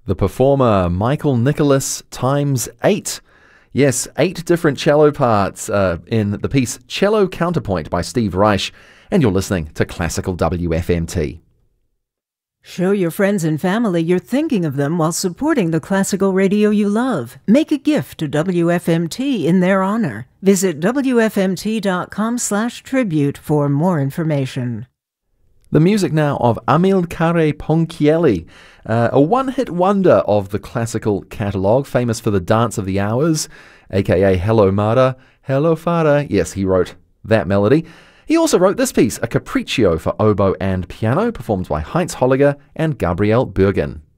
The performer Michael Nicholas times 8. Yes, 8 different cello parts in the piece Cello Counterpoint by Steve Reich, and you're listening to Classical WFMT. Show your friends and family you're thinking of them while supporting the classical radio you love. Make a gift to WFMT in their honor. Visit WFMT.com/tribute for more information. The music now of Amilcare Ponchielli, a one-hit wonder of the classical catalogue, famous for the Dance of the Hours, aka Hello Mara, Hello Fara. Yes, he wrote that melody. He also wrote this piece, a capriccio for oboe and piano, performed by Heinz Holliger and Gabriel Bürgen.